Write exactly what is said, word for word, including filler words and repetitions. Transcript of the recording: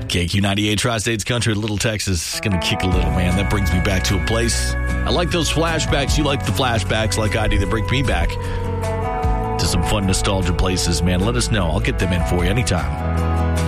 K Q ninety-eight Tri-States Country, Little Texas. It's going to kick a little, man. That brings me back to a place. I like those flashbacks. You like the flashbacks like I do that bring me back to some fun nostalgia places, man. Let us know. I'll get them in for you anytime.